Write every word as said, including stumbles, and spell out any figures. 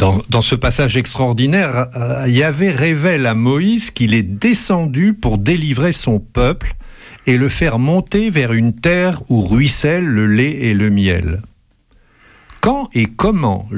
Dans, dans ce passage extraordinaire, euh, Yahvé révèle à Moïse qu'il est descendu pour délivrer son peuple et le faire monter vers une terre où ruissellent le lait et le miel. Quand et comment